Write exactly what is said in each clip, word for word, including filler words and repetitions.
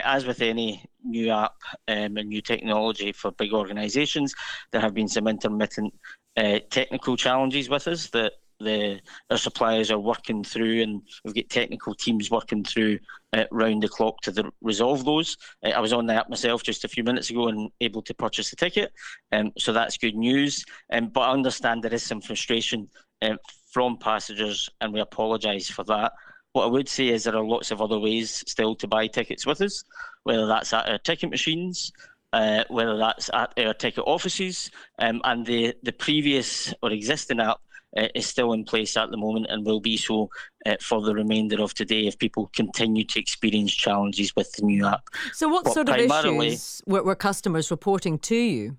as with any new app um, and new technology for big organisations, there have been some intermittent uh, technical challenges with us that the our suppliers are working through, and we've got technical teams working through uh, round the clock to the, resolve those. Uh, I was on the app myself just a few minutes ago and able to purchase the ticket, um, so that's good news. Um, but I understand there is some frustration um, from passengers, and we apologise for that. What I would say is there are lots of other ways still to buy tickets with us, whether that's at our ticket machines, uh, whether that's at our ticket offices, um, and the, the previous or existing app uh, is still in place at the moment and will be so uh, for the remainder of today if people continue to experience challenges with the new app. So what but sort of issues were, were customers reporting to you?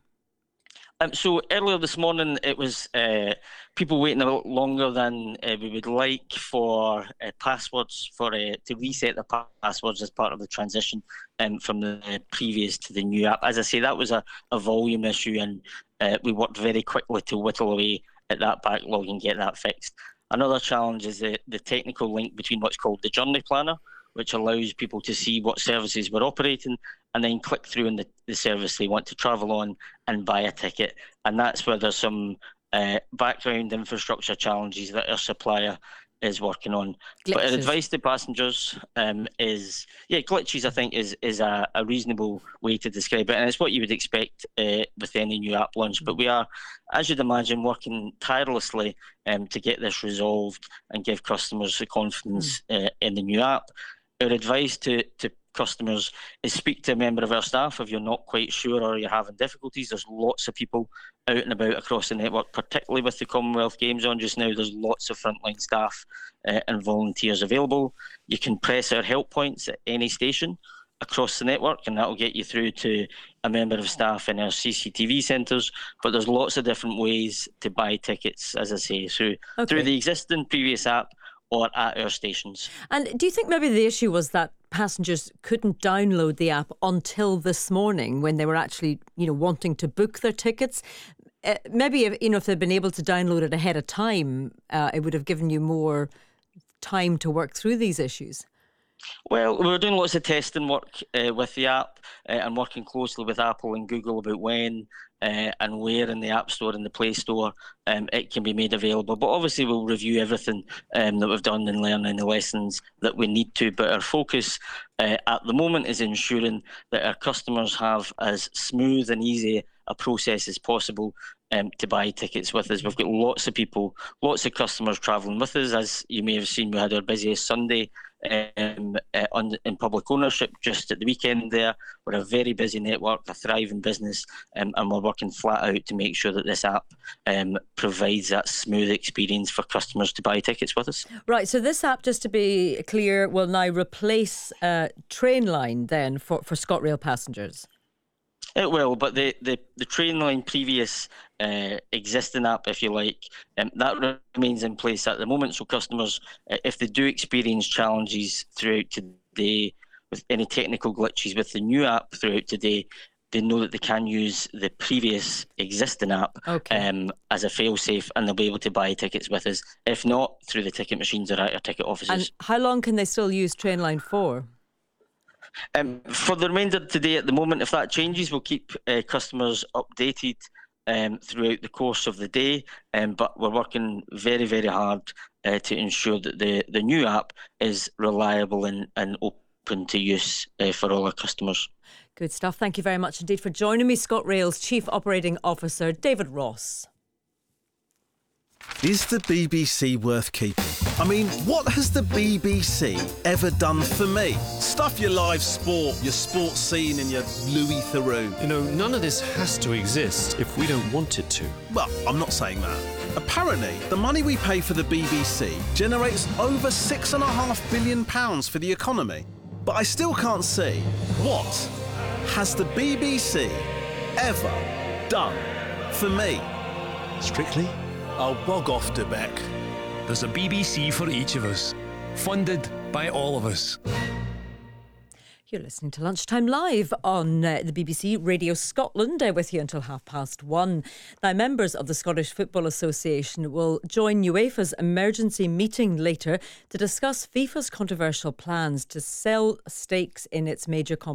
Um, so earlier this morning, it was uh, people waiting a lot longer than uh, we would like for uh, passwords, for uh, to reset their pa- passwords as part of the transition um, from the previous to the new app. As I say, that was a, a volume issue, and uh, we worked very quickly to whittle away at that backlog and get that fixed. Another challenge is the, the technical link between what's called the Journey Planner, which allows people to see what services we're operating and then click through on the, the service they want to travel on and buy a ticket. And that's where there's some uh, background infrastructure challenges that our supplier is working on. Glitches. But our advice to passengers um, is, yeah, glitches I think is is a, a reasonable way to describe it, and it's what you would expect uh, with any new app launch. But we are, as you'd imagine, working tirelessly um, to get this resolved and give customers the confidence mm. uh, in the new app. Our advice to, to customers is speak to a member of our staff if you're not quite sure or you're having difficulties. There's lots of people out and about across the network, particularly with the Commonwealth Games on just now. There's lots of frontline staff uh, and volunteers available. You can press our help points at any station across the network, and that will get you through to a member of staff in our C C T V centres. But there's lots of different ways to buy tickets, as I say, through, okay. through the existing previous app or at our stations. And do you think maybe the issue was that passengers couldn't download the app until this morning when they were actually, you know, wanting to book their tickets? Uh, maybe if, you know, if they'd been able to download it ahead of time, uh, it would have given you more time to work through these issues. Well, we're doing lots of testing work uh, with the app uh, and working closely with Apple and Google about when uh, and where in the App Store and the Play Store um, it can be made available. But obviously we'll review everything um, that we've done and learn any lessons that we need to. But our focus uh, at the moment is ensuring that our customers have as smooth and easy a process as possible Um, to buy tickets with us. We've got lots of people, lots of customers travelling with us. As you may have seen, we had our busiest Sunday um, uh, on, in public ownership just at the weekend there. We're a very busy network, a thriving business, um, and we're working flat out to make sure that this app um, provides that smooth experience for customers to buy tickets with us. Right, so this app, just to be clear, will now replace uh, Trainline then for, for ScotRail passengers? It will, but the, the, the Trainline previous uh, existing app, if you like, um, that remains in place at the moment. So customers, uh, if they do experience challenges throughout today with any technical glitches with the new app throughout today, they know that they can use the previous existing app okay. um, as a fail-safe, and they'll be able to buy tickets with us. If not, through the ticket machines or at our ticket offices. And how long can they still use Trainline for? Um, for the remainder of today, at the moment, if that changes, we'll keep uh, customers updated um, throughout the course of the day. Um, but we're working very, very hard uh, to ensure that the, the new app is reliable and, and open to use uh, for all our customers. Good stuff. Thank you very much indeed for joining me. ScotRail's Chief Operating Officer, David Ross. Is the B B C worth keeping? I mean, what has the B B C ever done for me? Stuff your live sport, your sports scene and your Louis Theroux. You know, none of this has to exist if we don't want it to. Well, I'm not saying that. Apparently, the money we pay for the B B C generates over six and a half billion pounds for the economy. But I still can't see what has the B B C ever done for me? Strictly? I'll bog off to Beck. There's a B B C for each of us, funded by all of us. You're listening to Lunchtime Live on uh, the B B C Radio Scotland, uh, with you until half past one. Now, members of the Scottish Football Association will join UEFA's emergency meeting later to discuss FIFA's controversial plans to sell stakes in its major competitions.